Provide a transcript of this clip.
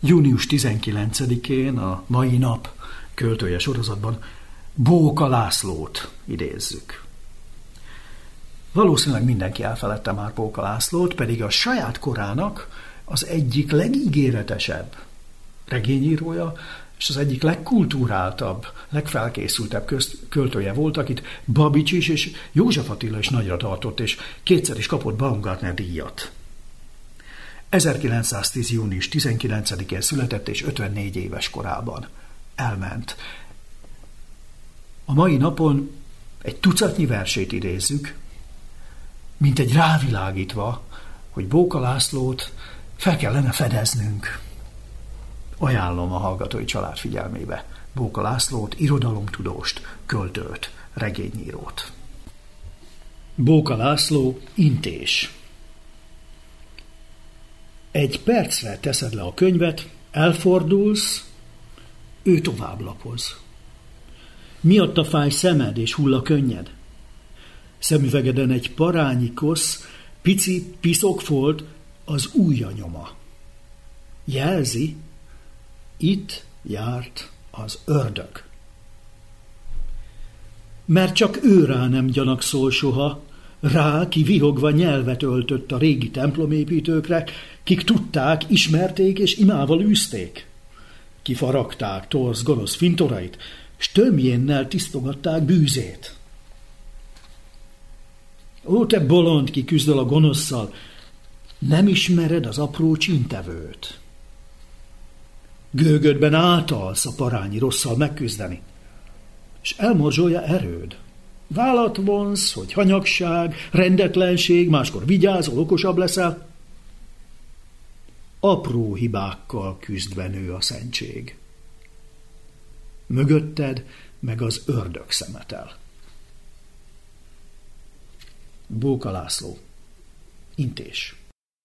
Június 19-én, a mai nap költője sorozatban Bóka Lászlót idézzük. Valószínűleg mindenki elfeledte már Bóka Lászlót, pedig a saját korának az egyik legígéretesebb regényírója, és az egyik legkulturáltabb, legfelkészültebb költője volt, akit Babics is és József Attila is nagyra tartott, és kétszer is kapott Baumgartner díjat. 1910. június 19-én született, és 54 éves korában elment. A mai napon egy tucatnyi versét idézzük, mint egy rávilágítva, hogy Bóka Lászlót fel kellene fedeznünk. Ajánlom a hallgatói család figyelmébe Bóka Lászlót, irodalomtudóst, költőt, regényírót. Bóka László, intés. Egy percre teszed le a könyvet, elfordulsz, ő tovább lapoz. Miatta fáj szemed és hull a könnyed? Szemüvegeden egy parányi kosz, pici piszokfolt, az ujja nyoma. Jelzi, itt járt az ördög. Mert csak ő rá nem gyanakszol soha, rá, ki vihogva nyelvet öltött a régi templomépítőkre, kik tudták, ismerték és imával űzték. Kifaragták torz gonosz fintorait, s tömjénnel tisztogatták bűzét. Ó, te bolond, ki küzdöl a gonosszal, nem ismered az apró csintevőt. Gőgödben átalsz a parányi rosszal megküzdeni, és elmorzsolja erőd. Vállat vonsz, hogy hanyagság, rendetlenség, máskor vigyázol, okosabb leszel. Apró hibákkal küzdve nő a szentség. Mögötted meg az ördög szemetel. Bóka László, intés.